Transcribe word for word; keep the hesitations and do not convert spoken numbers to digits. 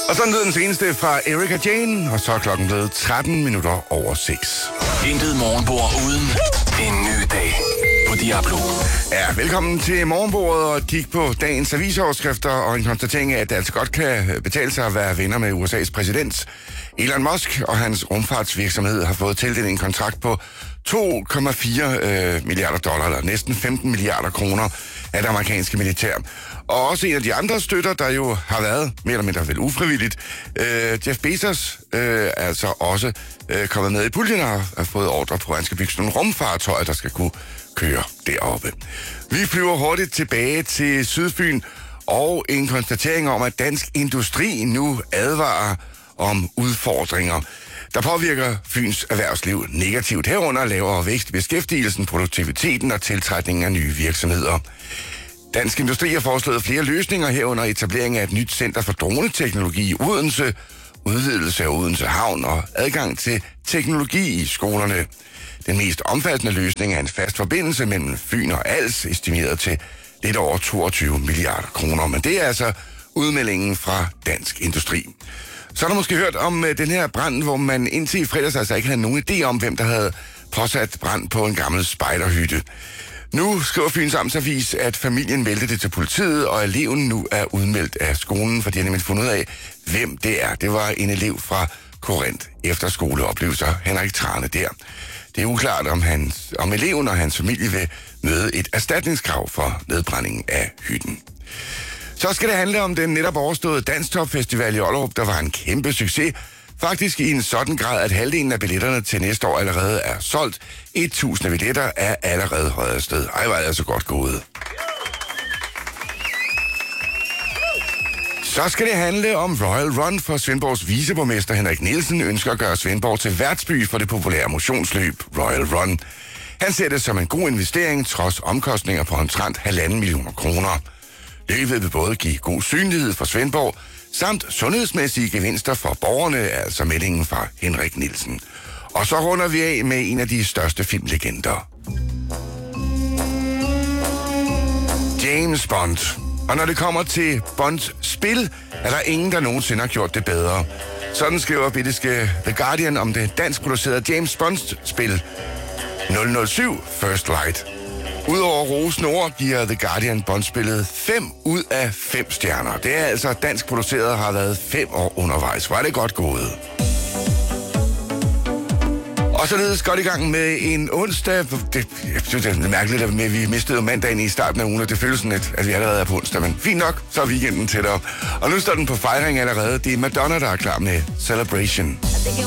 Og sådan lød den seneste fra Erika Jane, og så er klokken blevet tretten minutter over seks. Intet morgenbord uden en ny dag på Diablo. Ja, velkommen til morgenbordet og kig på dagens avisoverskrifter og en konstatering af, at det altså godt kan betale sig at være venner med U S A's præsident. Elon Musk og hans rumfartsvirksomhed har fået tildelt en kontrakt på to komma fire øh, milliarder dollar, eller næsten femten milliarder kroner af det amerikanske militær. Og også en af de andre støtter, der jo har været mere eller mindre vel ufrivilligt. Øh, Jeff Bezos øh, er altså også øh, kommet med i puljen og har fået ordre på, at han skal bygge sådan nogle rumfartøjer, der skal kunne køre deroppe. Vi flyver hurtigt tilbage til Sydfyn, og en konstatering om, at dansk industri nu advarer om udfordringer, der påvirker Fyns erhvervsliv negativt. Herunder lavere vækst i beskæftigelsen, produktiviteten og tiltrækningen af nye virksomheder. Dansk Industri har foreslået flere løsninger herunder etablering af et nyt center for droneteknologi i Odense, udvidelse af Odense Havn og adgang til teknologi i skolerne. Den mest omfattende løsning er en fast forbindelse mellem Fyn og Als, estimeret til lidt over toogtyve milliarder kroner. Men det er altså udmeldingen fra Dansk Industri. Så har du måske hørt om uh, den her brand, hvor man indtil i fredags altså ikke havde nogen idé om, hvem der havde påsat brand på en gammel spejderhytte. Nu skriver Fyns Amtsavis, at familien meldte det til politiet, og eleven nu er udmeldt af skolen, for de har nemlig fundet ud af, hvem det er. Det var en elev fra Korinth Efterskole, oplevelser Henrik Trane der. Det er uklart, om, hans, om eleven og hans familie vil møde et erstatningskrav for nedbrændingen af hytten. Så skal det handle om den netop overståede Danstop-festival i Ollerup, der var en kæmpe succes. Faktisk i en sådan grad, at halvdelen af billetterne til næste år allerede er solgt. tusind billetter er allerede røget afsted. Ej, var det altså godt gået. Så skal det handle om Royal Run, for Svendborgs viceborgmester Henrik Nielsen ønsker at gøre Svendborg til værtsby for det populære motionsløb Royal Run. Han ser det som en god investering, trods omkostninger på omtrent halvanden millioner kroner. Løbet vil både give god synlighed for Svendborg, samt sundhedsmæssige gevinster for borgerne, altså meldingen fra Henrik Nielsen. Og så runder vi af med en af de største filmlegender. James Bond. Og når det kommer til Bonds spil, er der ingen, der nogensinde har gjort det bedre. Sådan skriver britiske The Guardian om det dansk producerede James Bond-spil nul nul syv First Light. Udover rosende ord giver The Guardian Bond-spillet fem ud af fem stjerner. Det er altså dansk produceret og har været fem år undervejs. Var det godt gået? Og således godt i gang med en onsdag. Det, jeg synes, det er mærkeligt, at vi mistede mandagen i starten af ugen, og det føles sådan lidt, at vi allerede er på onsdag. Men fint nok, så er weekenden tættere. Og nu står den på fejring allerede. Det er Madonna, der er klar med Celebration.